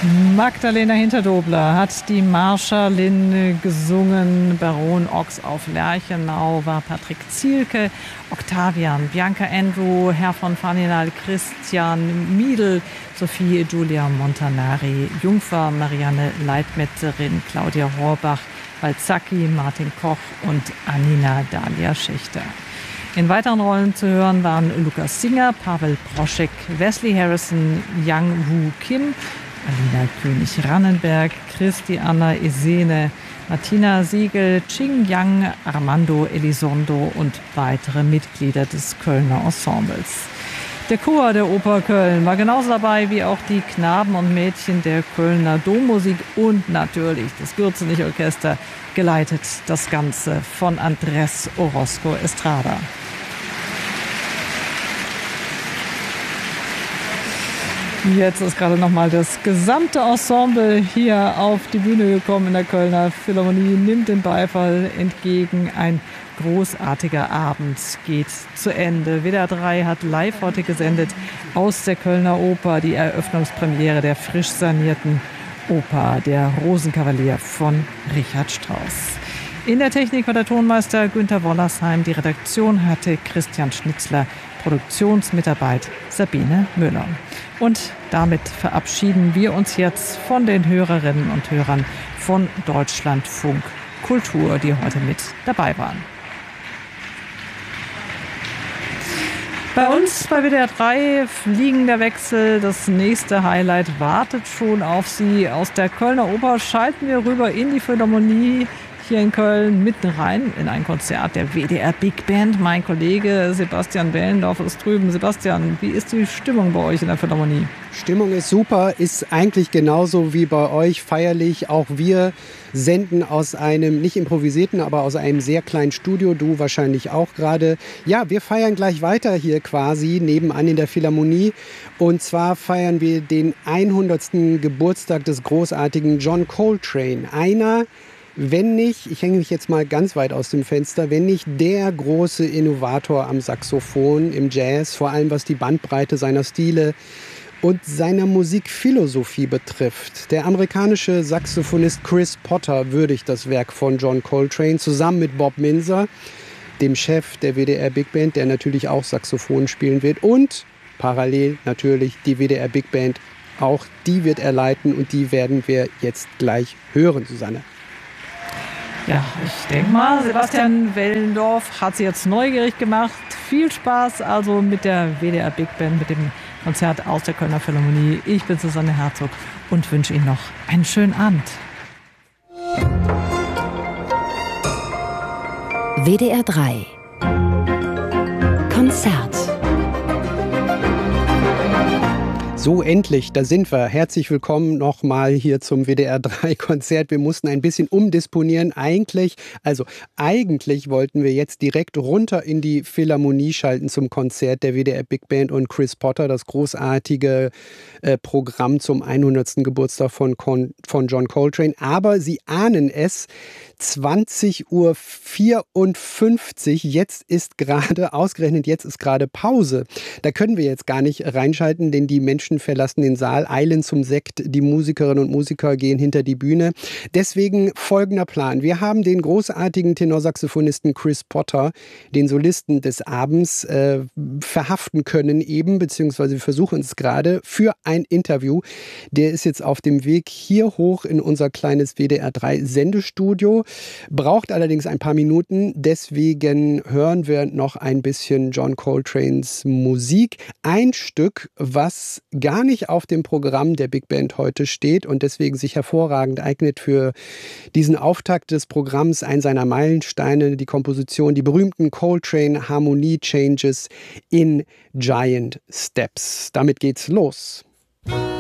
Magdalena Hinterdobler hat die Marschallin gesungen. Baron Ochs auf Lerchenau war Patrick Zielke, Octavian, Bianca Andrew, Herr von Faninal, Christian Miedl, Sophie Giulia Montanari, Jungfer, Marianne Leitmetzerin, Claudia Rohrbach, Balzacki, Martin Koch und Anina Dalia Schächter. In weiteren Rollen zu hören waren Lukas Singer, Pavel Proschek, Wesley Harrison, Yang Woo Kim, Alina König-Rannenberg, Christiana Esene, Martina Siegel, Ching Yang, Armando Elizondo und weitere Mitglieder des Kölner Ensembles. Der Chor der Oper Köln war genauso dabei wie auch die Knaben und Mädchen der Kölner Dommusik und natürlich das Gürzenich-Orchester, geleitet das Ganze von Andrés Orozco Estrada. Jetzt ist gerade noch mal das gesamte Ensemble hier auf die Bühne gekommen in der Kölner Philharmonie, nimmt den Beifall entgegen. Ein großartiger Abend geht zu Ende. WDR 3 hat live heute gesendet aus der Kölner Oper die Eröffnungspremiere der frisch sanierten Oper Der Rosenkavalier von Richard Strauss. In der Technik war der Tonmeister Günther Wollersheim. Die Redaktion hatte Christian Schnitzler, Produktionsmitarbeit Sabine Müller. Und damit verabschieden wir uns jetzt von den Hörerinnen und Hörern von Deutschlandfunk Kultur, die heute mit dabei waren. Bei uns bei WDR 3 fliegender Wechsel. Das nächste Highlight wartet schon auf Sie. Aus der Kölner Oper schalten wir rüber in die Philharmonie hier in Köln, mitten rein in ein Konzert der WDR Big Band. Mein Kollege Sebastian Wellendorf ist drüben. Sebastian, wie ist die Stimmung bei euch in der Philharmonie? Stimmung ist super, ist eigentlich genauso wie bei euch feierlich. Auch wir senden aus einem nicht improvisierten, aber aus einem sehr kleinen Studio. Du wahrscheinlich auch gerade. Ja, wir feiern gleich weiter hier quasi nebenan in der Philharmonie. Und zwar feiern wir den 100. Geburtstag des großartigen John Coltrane. Wenn nicht, ich hänge mich jetzt mal ganz weit aus dem Fenster, wenn nicht der große Innovator am Saxophon im Jazz, vor allem was die Bandbreite seiner Stile und seiner Musikphilosophie betrifft. Der amerikanische Saxophonist Chris Potter würdigt das Werk von John Coltrane zusammen mit Bob Minzer, dem Chef der WDR Big Band, der natürlich auch Saxophon spielen wird, und parallel natürlich die WDR Big Band. Auch die wird er leiten und die werden wir jetzt gleich hören, Susanne. Ja, ich denke mal, Sebastian Wellendorf hat sie jetzt neugierig gemacht. Viel Spaß also mit der WDR Big Band, mit dem Konzert aus der Kölner Philharmonie. Ich bin Susanne Herzog und wünsche Ihnen noch einen schönen Abend. WDR 3 Konzert. So, endlich, da sind wir. Herzlich willkommen nochmal hier zum WDR 3 Konzert. Wir mussten ein bisschen umdisponieren. Eigentlich wollten wir jetzt direkt runter in die Philharmonie schalten zum Konzert der WDR Big Band und Chris Potter, das großartige Programm zum 100. Geburtstag von John Coltrane. Aber Sie ahnen es, 20:54 Uhr, jetzt ist gerade Pause. Da können wir jetzt gar nicht reinschalten, denn die Menschen verlassen den Saal, eilen zum Sekt, die Musikerinnen und Musiker gehen hinter die Bühne. Deswegen folgender Plan. Wir haben den großartigen Tenorsaxophonisten Chris Potter, den Solisten des Abends, verhaften können eben, beziehungsweise wir versuchen es gerade für ein Interview. Der ist jetzt auf dem Weg hier hoch in unser kleines WDR 3 Sendestudio, braucht allerdings ein paar Minuten, deswegen hören wir noch ein bisschen John Coltranes Musik. Ein Stück, was gar nicht auf dem Programm der Big Band heute steht und deswegen sich hervorragend eignet für diesen Auftakt des Programms, ein seiner Meilensteine, die Komposition, die berühmten Coltrane Harmonie Changes in Giant Steps. Damit geht's los.